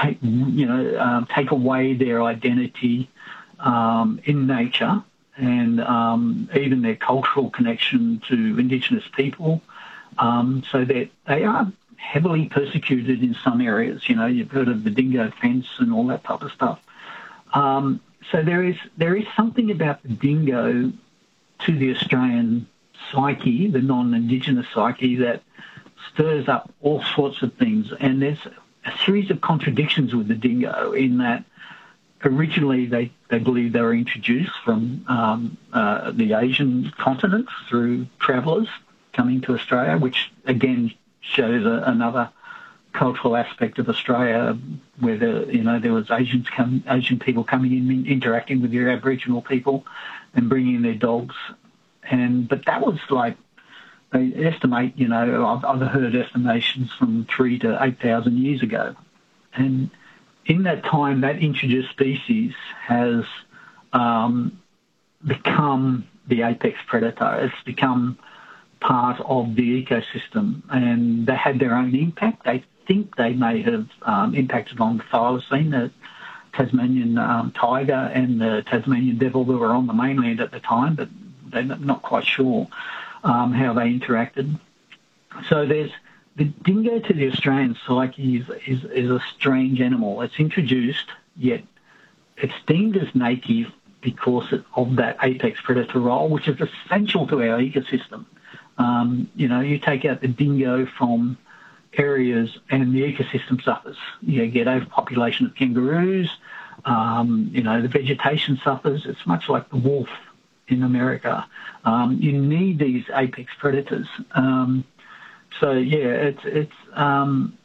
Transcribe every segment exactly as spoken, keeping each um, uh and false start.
take, you know, um, take away their identity um, in nature and um, even their cultural connection to Indigenous people. Um, so that they are heavily persecuted in some areas. You know, you've heard of the dingo fence and all that type of stuff. Um, so there is there is something about the dingo to the Australian psyche, the non-Indigenous psyche, that stirs up all sorts of things. And there's a series of contradictions with the dingo in that originally they, they believe they were introduced from um, uh, the Asian continent through travellers coming to Australia, which again shows a, another cultural aspect of Australia, where the, you know there was Asians come, Asian people coming in, interacting with your Aboriginal people, and bringing their dogs. And but that was like they estimate, you know, I've, I've heard estimations from three to eight thousand years ago, and in that time, that introduced species has um, become the apex predator. It's become part of the ecosystem, and they had their own impact. They think they may have um, impacted on the thylacine, the Tasmanian um, tiger and the Tasmanian devil that were on the mainland at the time, but they're not quite sure um, how they interacted. So there's the dingo to the Australian psyche is, is, is a strange animal. It's introduced, yet it's deemed as native because of that apex predator role, which is essential to our ecosystem. Um, you know, you take out the dingo from areas and the ecosystem suffers. You get overpopulation of kangaroos, um, you know, the vegetation suffers. It's much like the wolf in America. Um, you need these apex predators. Um, so, yeah, it's, it's um,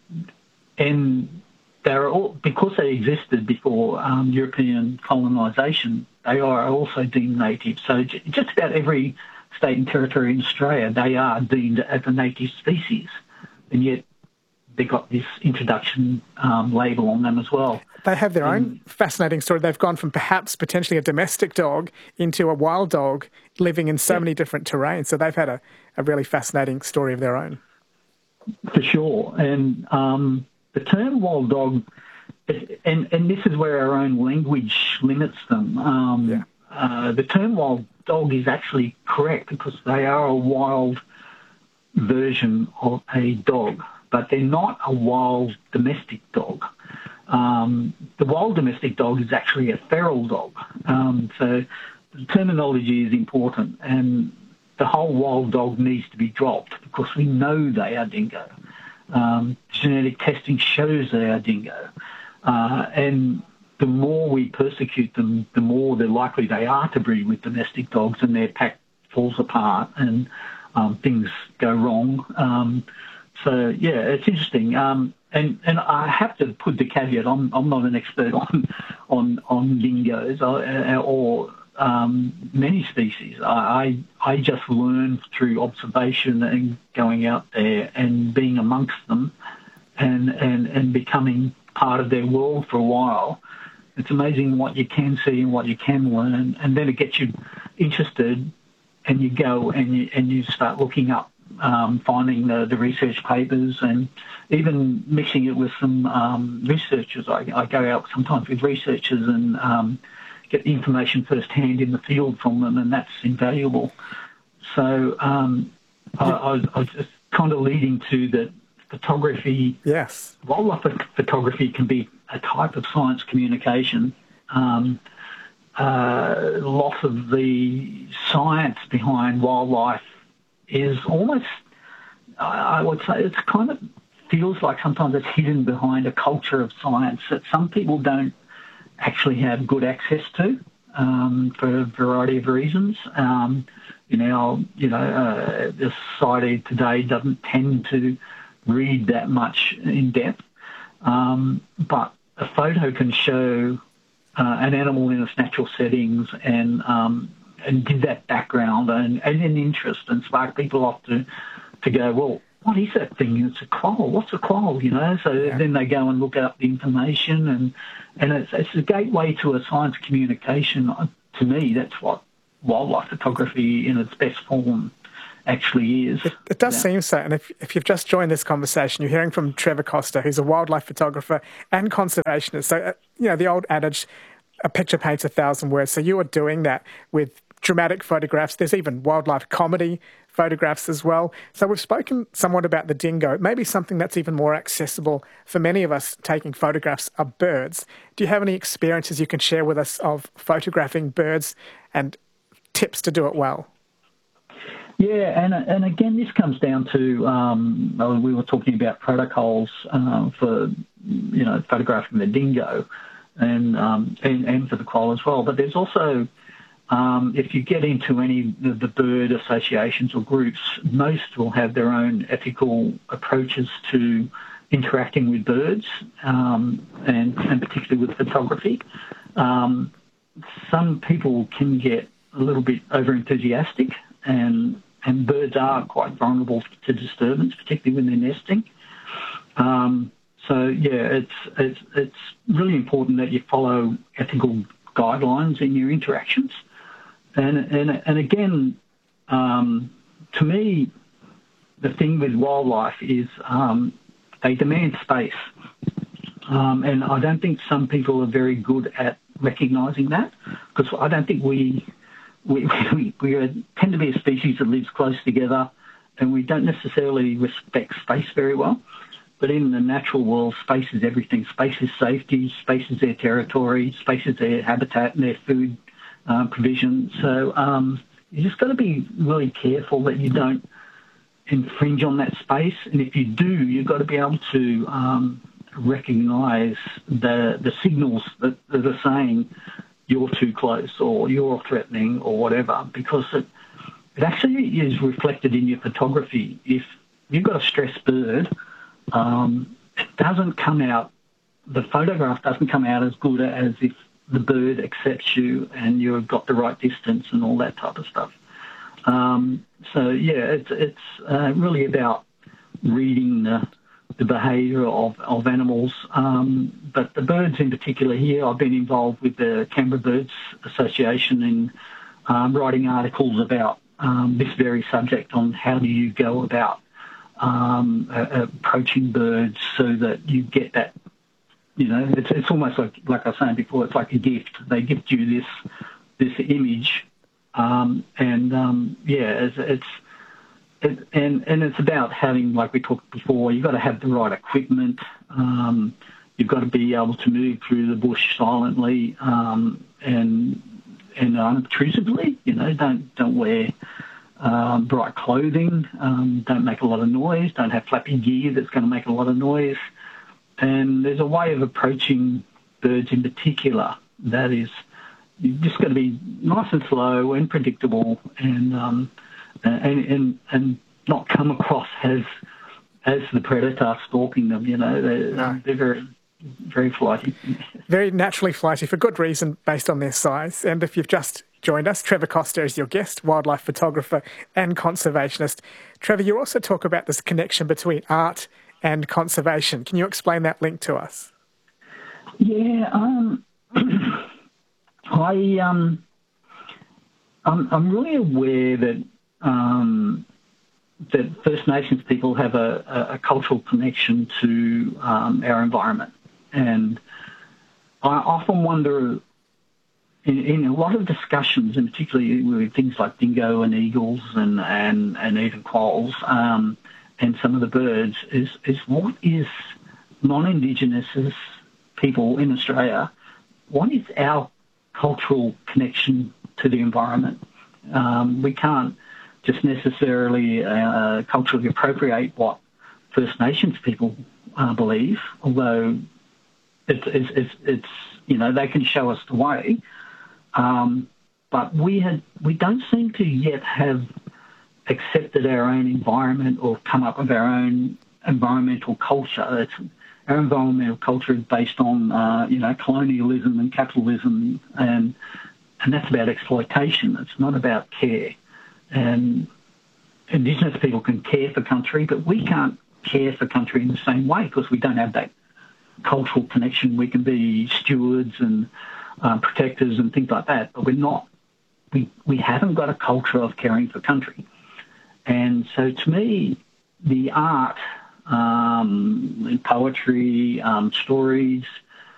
and they're all, because they existed before um, European colonisation, they are also deemed native. So just about every state and territory in Australia, they are deemed as a native species, and yet they got this introduction um, label on them as well. They have their and, own fascinating story. They've gone from perhaps potentially a domestic dog into a wild dog living in so yeah. many different terrains. So they've had a, a really fascinating story of their own. For sure. And um, the term wild dog, and, and this is where our own language limits them. Um, yeah. uh, the term wild dog is actually correct because they are a wild version of a dog, but they're not a wild domestic dog. Um, the wild domestic dog is actually a feral dog. Um, so the terminology is important, and the whole wild dog needs to be dropped because we know they are dingo. Um, genetic testing shows they are dingo. Uh, and the more we persecute them, the more they're likely they are to breed with domestic dogs, and their pack falls apart and um, things go wrong. Um, so, yeah, it's interesting. Um, and, and I have to put the caveat, I'm, I'm not an expert on on, on dingoes or, or um, many species. I, I, I just learn through observation and going out there and being amongst them and, and, and becoming part of their world for a while. It's amazing what you can see and what you can learn, and then it gets you interested, and you go and you and you start looking up, um, finding the, the research papers, and even mixing it with some um, researchers. I, I go out sometimes with researchers and um, get the information firsthand in the field from them, and that's invaluable. So um, I, I, was, I was just kind of leading to that photography. Yes, wildlife photography can be a type of science communication. Um, uh, lots of the science behind wildlife is almost, I would say, it's kind of feels like sometimes it's hidden behind a culture of science that some people don't actually have good access to um, for a variety of reasons. Um, you know, you know, uh, the society today doesn't tend to read that much in depth, um, but a photo can show uh, an animal in its natural settings and um, and give that background and, and an interest and spark people off to to go, well, what is that thing? It's a quoll. What's a quoll? You know, so yeah. then they go and look up the information, and and it's it's a gateway to a science communication. To me, that's what wildlife photography in its best form actually is. It, it does yeah. seem so. And if, if you've just joined this conversation, you're hearing from Trevor Coster, who's a wildlife photographer and conservationist. So, uh, you know, the old adage, a picture paints a thousand words. So you are doing that with dramatic photographs. There's even wildlife comedy photographs as well. So we've spoken somewhat about the dingo. Maybe something that's even more accessible for many of us taking photographs of birds. Do you have any experiences you can share with us of photographing birds and tips to do it well? Yeah, and and again, this comes down to um, we were talking about protocols uh, for you know photographing the dingo, and um, and, and for the quoll as well. But there's also um, if you get into any of the bird associations or groups, most will have their own ethical approaches to interacting with birds, um, and and particularly with photography. Um, some people can get a little bit over enthusiastic and And birds are quite vulnerable to disturbance, particularly when they're nesting. Um, so yeah, it's it's it's really important that you follow ethical guidelines in your interactions. And and and again, um, to me, the thing with wildlife is um, they demand space, um, and I don't think some people are very good at recognising that, because I don't think we. We, we, we are, tend to be a species that lives close together, and we don't necessarily respect space very well. But in the natural world, space is everything. Space is safety, space is their territory, space is their habitat and their food um, provision. So um, you just got to be really careful that you don't infringe on that space. And if you do, you've got to be able to um, recognise the, the signals that, that are saying you're too close or you're threatening or whatever, because it, it actually is reflected in your photography. If you've got a stressed bird, um, it doesn't come out, the photograph doesn't come out as good as if the bird accepts you and you've got the right distance and all that type of stuff. Um, so, yeah, it's, it's uh, really about reading the the behaviour of, of animals. Um, but the birds in particular here, I've been involved with the Canberra Birds Association in um, writing articles about um, this very subject on how do you go about um, uh, approaching birds so that you get that, you know, it's, it's almost like, like I was saying before, it's like a gift. They gift you this, this image um, and, um, yeah, it's... it's It, and, and it's about having, like we talked before, you've got to have the right equipment. Um, you've got to be able to move through the bush silently um, and and unobtrusively. You know, don't don't wear um, bright clothing. Um, don't make a lot of noise. Don't have flappy gear that's going to make a lot of noise. And there's a way of approaching birds in particular that is, you've just got to be nice and slow and predictable and um, And, and and not come across as as the predator stalking them. You know, they're, no. they're very very flighty, very naturally flighty for good reason, based on their size. And if you've just joined us, Trevor Coster is your guest, wildlife photographer and conservationist. Trevor, you also talk about this connection between art and conservation. Can you explain that link to us? Yeah, um, I um, I'm I'm really aware that. Um, that First Nations people have a, a, a cultural connection to um, our environment. And I often wonder, in, in a lot of discussions, and particularly with things like dingo and eagles and, and, and even quolls um, and some of the birds, is, is what is non-Indigenous people in Australia, what is our cultural connection to the environment? Um, we can't just necessarily uh, culturally appropriate what First Nations people uh, believe, although it's, it's, it's, it's, you know, they can show us the way. Um, but we had, we don't seem to yet have accepted our own environment or come up with our own environmental culture. It's, our environmental culture is based on, uh, you know, colonialism and capitalism, and and that's about exploitation. It's not about care. And Indigenous people can care for country, but we can't care for country in the same way because we don't have that cultural connection. We can be stewards and uh, protectors and things like that, but we're not. We we haven't got a culture of caring for country. And so to me, the art, um, poetry, um, stories,